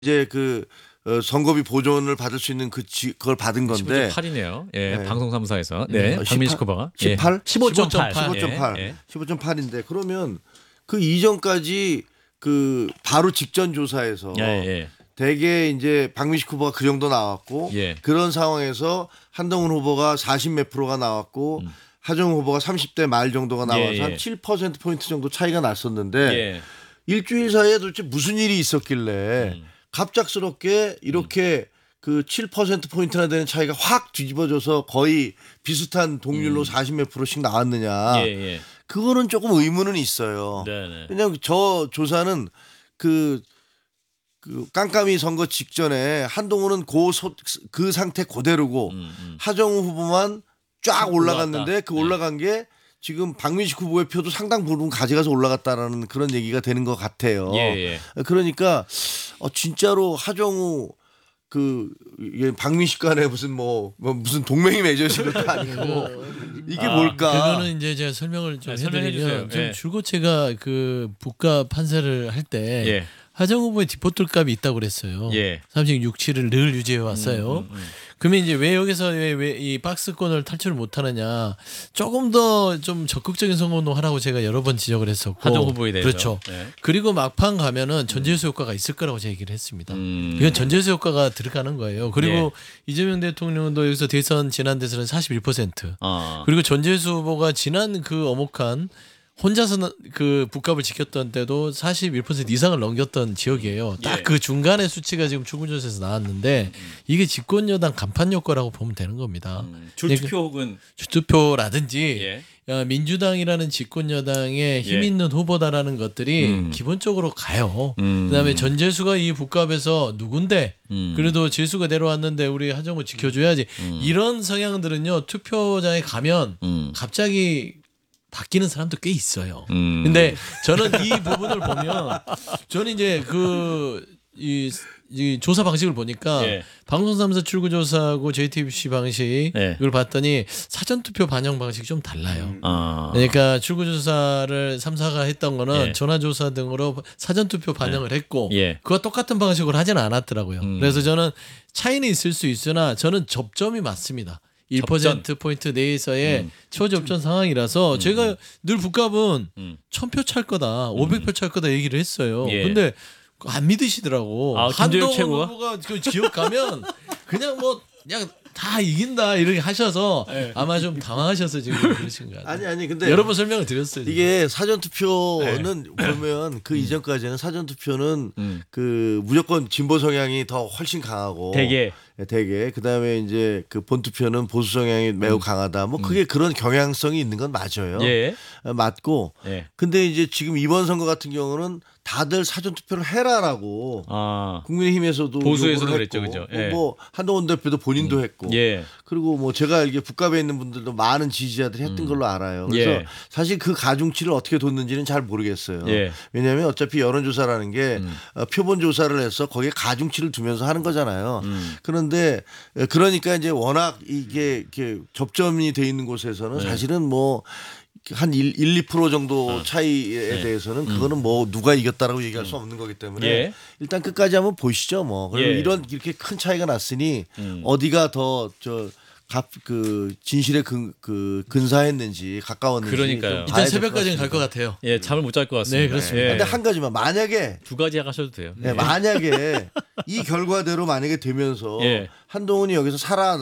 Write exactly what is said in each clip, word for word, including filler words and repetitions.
이제 그 어, 선거비 보존을 받을 수 있는 그 지, 그걸 받은 건데 십오 점 팔이네요. 예, 네. 방송 삼 사에서. 네. 어, 박민식 후보가 십팔? 예. 십오 점 팔. 십오 점 팔. 예. 십오 점 팔인데 그러면 그 이전까지 그 바로 직전 조사에서 예, 예. 대개 이제 박민식 후보가 그 정도 나왔고 예. 그런 상황에서 한동훈 후보가 사십 몇 프로가 나왔고 음. 하정우 후보가 삼십 대 말 정도가 나와서 예, 예. 한 칠 퍼센트 포인트 정도 차이가 났었는데 예. 일주일 사이에 도대체 무슨 일이 있었길래 음. 갑작스럽게 이렇게 음. 그 칠 퍼센트 포인트나 되는 차이가 확 뒤집어져서 거의 비슷한 동률로 음. 사십 몇 프로씩 나왔느냐. 예, 예. 그거는 조금 의문은 있어요. 네네. 왜냐하면 저 조사는 그, 그 깜깜이 선거 직전에 한동훈은 그, 소, 그 상태 그대로고 음, 음. 하정우 후보만 쫙 올라갔는데 올라갔다. 그 올라간 네. 게 지금 박민식 후보의 표도 상당 부분 가져가서 올라갔다라는 그런 얘기가 되는 것 같아요. 예, 예. 그러니까 어, 진짜로 하정우 그 이게 박민식 간에 무슨 뭐, 뭐 무슨 동맹이 맺어진 것도 아니고 이게 아, 뭘까? 그거는 이제 제가 설명을 좀 아, 해드리면 좀 예. 줄고체가 그 부가 판세를 할 때 예. 하정우 후보의 디포트 값이 있다고 그랬어요. 예. 삼십육, 칠을 늘 유지해 왔어요. 음, 음, 음. 그러면 이제 왜 여기서 왜 이 박스권을 탈출을 못하느냐? 조금 더 좀 적극적인 선거운동 하라고 제가 여러 번 지적을 했었고 하정우 후보에 대해서 그렇죠. 네. 그리고 막판 가면은 전재수 효과가 있을 거라고 제가 얘기를 했습니다. 음. 이건 전재수 효과가 들어가는 거예요. 그리고 예. 이재명 대통령도 여기서 대선 지난 대선은 사십일 퍼센트 어. 그리고 전재수 후보가 지난 그 어목한 혼자서 그 부값을 지켰던 때도 사십일 퍼센트 이상을 넘겼던 지역이에요. 딱 그 예. 중간의 수치가 지금 출구조사에서 나왔는데 음. 이게 집권 여당 간판 효과라고 보면 되는 겁니다. 음. 줄투표 혹은 줄투표라든지 예. 민주당이라는 집권 여당에 힘 예. 있는 후보다라는 것들이 음. 기본적으로 가요. 음. 그다음에 전재수가 이 부값에서 누군데 음. 그래도 재수가 내려왔는데 우리 하정우 지켜줘야지. 음. 이런 성향들은요 투표장에 가면 음. 갑자기 바뀌는 사람도 꽤 있어요. 음. 근데 저는 이 부분을 보면 저는 이제 그 이 이 조사 방식을 보니까 예. 방송 삼 사 출구조사하고 제이티비씨 방식 예. 이걸 봤더니 사전투표 반영 방식이 좀 달라요. 음. 아. 그러니까 출구조사를 삼 사가 했던 거는 예. 전화조사 등으로 사전투표 반영을 예. 했고 예. 그거 똑같은 방식으로 하지는 않았더라고요. 음. 그래서 저는 차이는 있을 수 있으나 저는 접점이 맞습니다. 일 퍼센트 포인트 내에서의 음. 초접전 상황이라서 음. 제가 늘 부값은 음. 천 표 찰 거다, 오백 표 찰 거다 얘기를 했어요. 예. 근데 안 믿으시더라고. 아, 한동훈 최고가? 후보가 그 지역 가면 그냥 뭐 그냥 다 이긴다 이렇게 하셔서 네. 아마 좀 당황하셔서 지금 그러신 것 같아요. 아니 아니 근데 여러 번 설명을 드렸어요. 이게 사전 투표는 네. 보면 그 음. 이전까지는 사전 투표는 음. 그 무조건 진보 성향이 더 훨씬 강하고 대개 대개 그다음에 이제 그 본투표는 보수 성향이 매우 음. 강하다. 뭐 그게 음. 그런 경향성이 있는 건 맞아요. 예. 맞고. 예. 근데 이제 지금 이번 선거 같은 경우는 다들 사전 투표를 해라라고 아. 국민의힘에서도 보수에서도 그랬죠, 그죠? 예. 예. 뭐 한동훈 대표도 본인도 음. 했고. 예. 그리고 뭐 제가 알기에 북갑에 있는 분들도 많은 지지자들이 했던 음. 걸로 알아요. 그래서 예. 사실 그 가중치를 어떻게 뒀는지는 잘 모르겠어요. 예. 왜냐하면 어차피 여론조사라는 게 음. 표본 조사를 해서 거기에 가중치를 두면서 하는 거잖아요. 음. 그런데 그러니까 이제 워낙 이게 이렇게 접점이 돼 있는 곳에서는 네. 사실은 뭐 한 일, 이 퍼센트 정도 차이에 네. 대해서는 음. 그거는 뭐 누가 이겼다라고 얘기할 수 없는 거기 때문에 예. 일단 끝까지 한번 보시죠. 뭐 그리고 예. 이런 이렇게 큰 차이가 났으니 음. 어디가 더 저 갑 그 진실에 근, 그 근사했는지 가까웠는지 그러니까요. 일단 새벽까지는 갈 것 같아요. 예, 잠을 못 잘 것 같습니다. 네, 그렇습니다. 예. 근데 한 가지만 만약에 두 가지 하셔도 돼요. 네, 만약에 이 결과대로 만약에 되면서 예. 한동훈이 여기서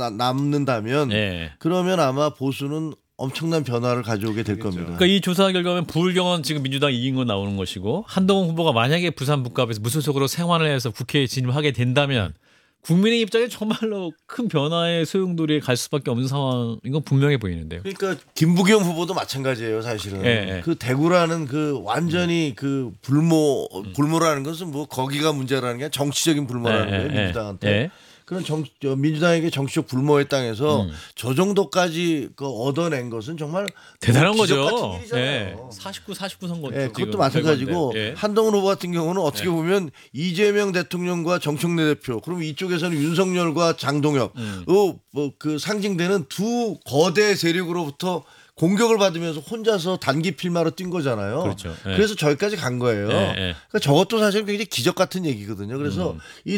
살아남는다면 예. 그러면 아마 보수는 엄청난 변화를 가져오게 될 겁니다. 그러니까 이 조사 결과는 부울경은 지금 민주당 이긴 건 나오는 것이고 한동훈 후보가 만약에 부산 북갑에서 무소속으로 생활을 해서 국회에 진입하게 된다면 국민의 입장에 정말로 큰 변화의 소용돌이에 갈 수밖에 없는 상황인 건 분명해 보이는데요. 그러니까 김부겸 후보도 마찬가지예요, 사실은. 예, 예. 그 대구라는 그 완전히 그 불모 불모라는 것은 뭐 거기가 문제라는 게 정치적인 불모라는 예, 거예요, 예, 민주당한테. 예. 그런 정, 저 민주당에게 정치적 불모의 땅에서 음. 저 정도까지 그 얻어낸 것은 정말 대단한 뭐 기적 거죠. 같은 일이잖아요. 예. 사십구, 사십구 선거. 예, 그것도 마찬가지고 예. 한동훈 후보 같은 경우는 어떻게 예. 보면 이재명 대통령과 정청래 대표, 그럼 이쪽에서는 윤석열과 장동혁, 음. 어, 뭐 그 상징되는 두 거대 세력으로부터 공격을 받으면서 혼자서 단기 필마로 뛴 거잖아요. 그렇죠. 예. 그래서 저기까지 간 거예요. 예, 예. 그러니까 저것도 사실 굉장히 기적 같은 얘기거든요. 그래서 음. 이